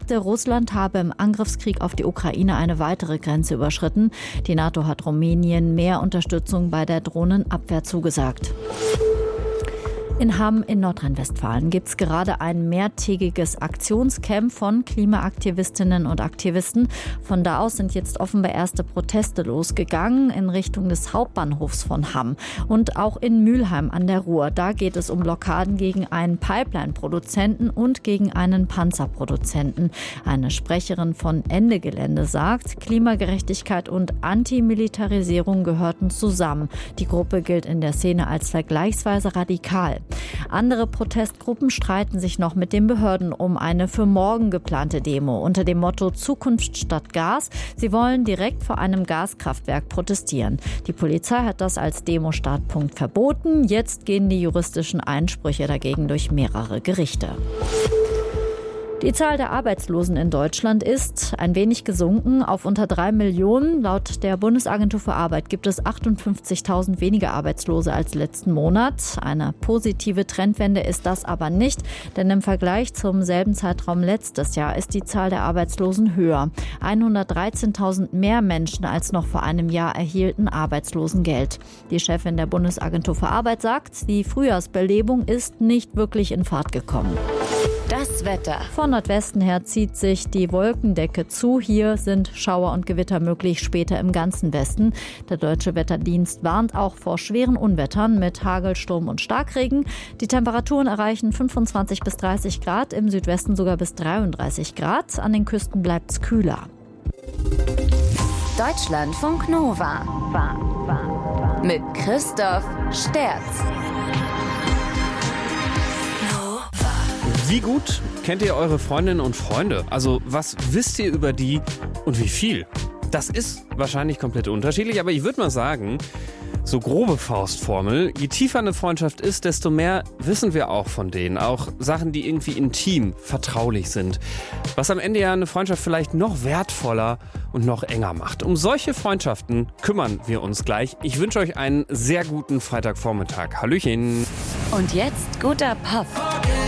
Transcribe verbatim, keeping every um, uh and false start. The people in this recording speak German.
sagte, Russland habe im Angriffskrieg auf die Ukraine eine weitere Grenze überschritten. Die NATO hat Rumänien mehr Unterstützung bei der Drohnenabwehr zugesagt. In Hamm in Nordrhein-Westfalen gibt es gerade ein mehrtägiges Aktionscamp von Klimaaktivistinnen und Aktivisten. Von da aus sind jetzt offenbar erste Proteste losgegangen in Richtung des Hauptbahnhofs von Hamm. Und auch in Mülheim an der Ruhr. Da geht es um Blockaden gegen einen Pipeline-Produzenten und gegen einen Panzerproduzenten. Eine Sprecherin von Ende Gelände sagt, Klimagerechtigkeit und Antimilitarisierung gehörten zusammen. Die Gruppe gilt in der Szene als vergleichsweise radikal. Andere Protestgruppen streiten sich noch mit den Behörden um eine für morgen geplante Demo unter dem Motto Zukunft statt Gas. Sie wollen direkt vor einem Gaskraftwerk protestieren. Die Polizei hat das als Demostartpunkt verboten. Jetzt gehen die juristischen Einsprüche dagegen durch mehrere Gerichte. Die Zahl der Arbeitslosen in Deutschland ist ein wenig gesunken auf unter drei Millionen. Laut der Bundesagentur für Arbeit gibt es achtundfünfzigtausend weniger Arbeitslose als letzten Monat. Eine positive Trendwende ist das aber nicht, denn im Vergleich zum selben Zeitraum letztes Jahr ist die Zahl der Arbeitslosen höher. hundertdreizehntausend mehr Menschen als noch vor einem Jahr erhielten Arbeitslosengeld. Die Chefin der Bundesagentur für Arbeit sagt, die Frühjahrsbelebung ist nicht wirklich in Fahrt gekommen. Das Wetter. Von Nordwesten her zieht sich die Wolkendecke zu. Hier sind Schauer und Gewitter möglich, später im ganzen Westen. Der Deutsche Wetterdienst warnt auch vor schweren Unwettern mit Hagel, Sturm und Starkregen. Die Temperaturen erreichen fünfundzwanzig bis dreißig Grad, im Südwesten sogar bis dreiunddreißig Grad. An den Küsten bleibt es kühler. Deutschlandfunk Nova. Mit Christoph Sterz. Wie gut kennt ihr eure Freundinnen und Freunde? Also was wisst ihr über die und wie viel? Das ist wahrscheinlich komplett unterschiedlich, aber ich würde mal sagen, so grobe Faustformel, je tiefer eine Freundschaft ist, desto mehr wissen wir auch von denen. Auch Sachen, die irgendwie intim, vertraulich sind. Was am Ende ja eine Freundschaft vielleicht noch wertvoller und noch enger macht. Um solche Freundschaften kümmern wir uns gleich. Ich wünsche euch einen sehr guten Freitagvormittag. Hallöchen. Und jetzt guter Puff.